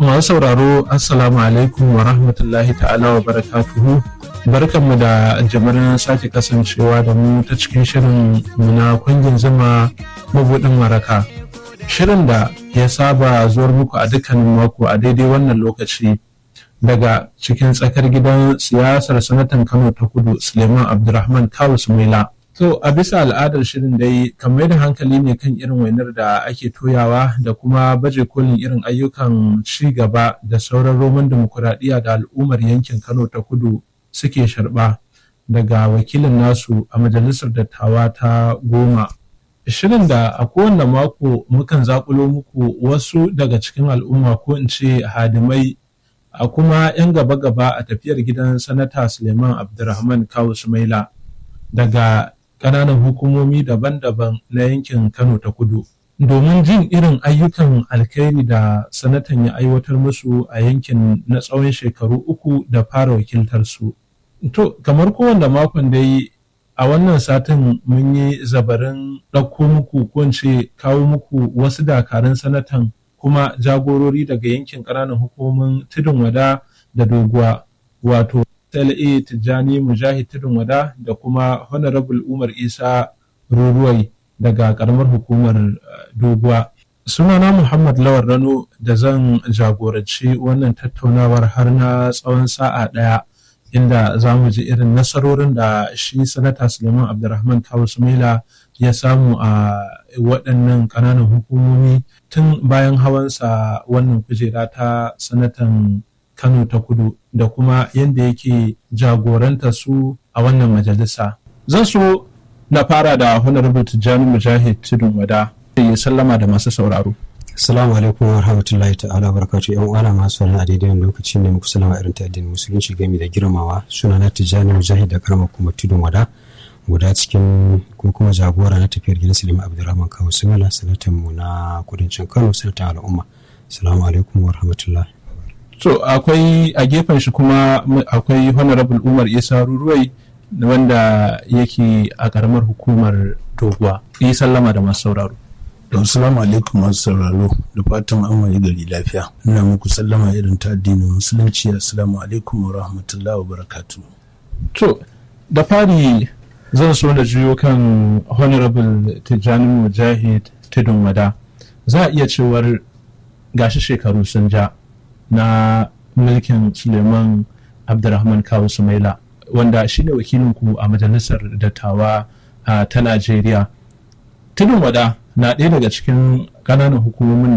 Masu sauraro assalamu alaikum wa rahmatullahi ta'ala wa barakatuhu. Barkanmu da jimirin sake kasancewa da mu ta cikin shirin na kungin zuma mabuɗin waraka. Shirin da ya saba zuwar muku a dukkanin mako a daidai wannan lokaci daga cikin tsakar gidan siyasar sanatan Kano ta Kudu Suleiman Abdulrahman Kawu Sumaila. To a bisa al'adar shirin dai kan mai da hankali ne kan irin wainar da ake toyawa da kuma baje kolin irin ayyukan ci gaba da sauran roman demokuraɗiyya da al'ummar yankin Kano ta Kudu suke sharɓa daga wakilin nasu a majalisar dattawa ta 10. Shirin da a kowane mako mukan zaƙulo muku wasu daga cikin al'umma ko in ce hadimai a kuma 'yan gaba-gaba a tafiyar gidan sanata Suleiman Abdulrahman Kawu Sumaila daga ƙananan hukumomi daban-daban na yankin Kano ta Kudu domin jin irin ayyukan alkhairi da sanatan ya aiwatar musu a yankin na tsawon shekaru 3 da fara wakiltar su. To kamar kowanne makon dai a wannan satin mun yi zabarin ɗauko muku ko ce kawo muku wasu dakarun sanatan kuma jagorori daga yankin ƙananan hukumomin Tudun Wada da Doguwa, wato LA Tijjani Mujahid Tudun Wada da kuma Honorable Umar Isa Ruruwai daga karamar hukumar Doguwa. Sunana Muhammad Lawal Rano da zan jagoranci wannan tattaunawar har na tsawon sa'a ɗaya, inda za mu ji irin nasarorin da shi sanata Suleiman Abdulrahman Kawu Sumaila ya samu a waɗannan ƙananan hukumomi tun bayan hawansa wannan kujera ta sanatan Kano ta Kudu da kuma yadda yake jagoranta su a wannan majalisa. Zan so na fara da Honorable Tijjani Mujahid Tudun Wada ya sallama da masu sauraro. Assalamu alaikum wa rahmatullahi ta'ala wa barakatuh. Yan uwana masu sauraro a daidai lokaci ne muku salama irin ta addinin musulunci game da girmamawa. Sunana Tijjani Mujahid da karamar kuma Tudun Wada, guda cikin ko kuma jagora na tafiyar gidan Suleiman Abdulrahman Kawu Sumaila, sanatan mu na kudancin Kano, sanatan al'umma. Assalamu alaikum wa rahmatullahi. So akwai a gefen shi kuma akwai Honorable Umar Isa Ruruwai wanda yake a karamar hukumar Doguwa. Yi sallama da masu sauraro. Assalamu alaikum masu sauraro, da fatan an waye gari lafiya. Ina muku sallama irin ta addinin musulunci. Assalamu alaikum wa rahmatullahi wa barakatuh. To da fari zan so da juyo kan Honorable Tijjani Mujahid Tudun Wada. Za a iya cewar gashi shekaru sun ja na mulkin Suleiman Abdulrahman Kawu Sumaila, wanda shi ne wakilinku a majalisar dattawa ta Najeriya. Tudun Wada na ɗaya daga cikin ƙananan hukumomin